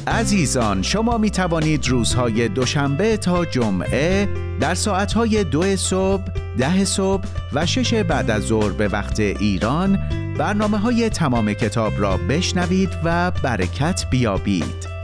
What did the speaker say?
عزیزان، شما می توانید روزهای دوشنبه تا جمعه در ساعتهای 2 صبح، 10 صبح و 6 بعد از ظهر به وقت ایران برنامه‌های تمام کتاب را بشنوید و برکت بیابید.